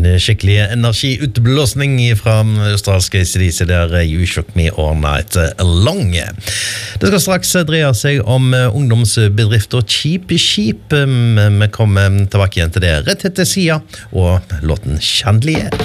En skikkelig energiutblåsning fra australske ACDC der You Shook Me All Night Long. Det skal straks dreie seg om ungdomsbedrifter Cheap Sheep. Vi kommer tilbake igjen til det rett etter siden, og låten Chandelier.